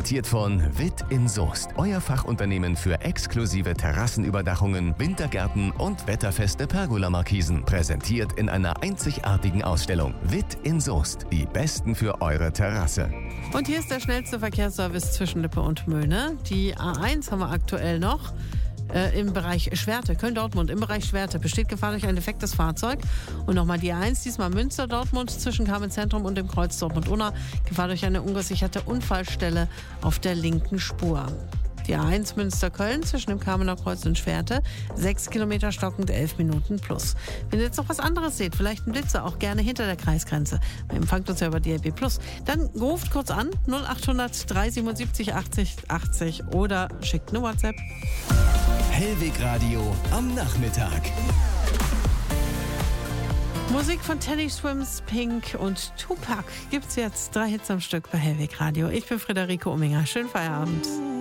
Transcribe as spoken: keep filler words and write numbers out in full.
präsentiert von Witt in Soest. Euer Fachunternehmen für exklusive Terrassenüberdachungen, Wintergärten und wetterfeste Pergola-Markisen. Präsentiert in einer einzigartigen Ausstellung. Witt in Soest. Die Besten für eure Terrasse. Und hier ist der schnellste Verkehrsservice zwischen Lippe und Möhne. Die A eins haben wir aktuell noch. Äh, Im Bereich Schwerte, Köln-Dortmund, im Bereich Schwerte besteht Gefahr durch ein defektes Fahrzeug. Und nochmal die A eins, diesmal Münster-Dortmund zwischen Kamenz-Zentrum und dem Kreuz Dortmund-Unna. Gefahr durch eine ungesicherte Unfallstelle auf der linken Spur. Die A eins Münster-Köln zwischen dem Kamener Kreuz und Schwerte, sechs Kilometer stockend, elf Minuten plus. Wenn ihr jetzt noch was anderes seht, vielleicht ein Blitzer, auch gerne hinter der Kreisgrenze. Man empfangt uns ja über D A B plus. Dann ruft kurz an, null acht hundert drei siebenundsiebzig achtzig achtzig oder schickt eine WhatsApp. Hellweg Radio am Nachmittag. Musik von Teddy Swims, Pink und Tupac gibt's jetzt. Drei Hits am Stück bei Hellweg Radio. Ich bin Friederike Ominger. Schönen Feierabend.